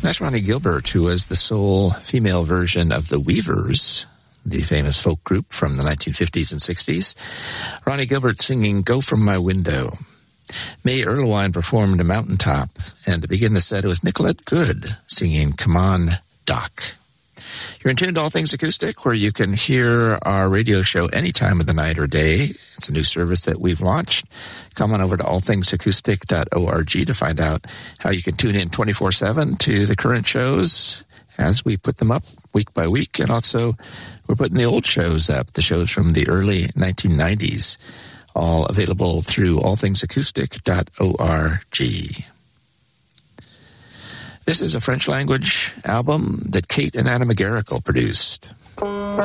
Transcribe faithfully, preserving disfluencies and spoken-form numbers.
That's Ronnie Gilbert, who was the sole female version of the Weavers, the famous folk group from the nineteen fifties and sixties. Ronnie Gilbert singing Go From My Window. May Erlewine performed a Mountaintop, and to begin the set, it was Nicolette Good singing Come On, Doc. You're in tune to All Things Acoustic, where you can hear our radio show any time of the night or day. It's a new service that we've launched. Come on over to all things acoustic dot org to find out how you can tune in twenty-four seven to the current shows as we put them up week by week. And also, we're putting the old shows up, the shows from the early nineteen nineties, all available through all things acoustic dot org. This is a French language album that Kate and Anna McGarrigle produced.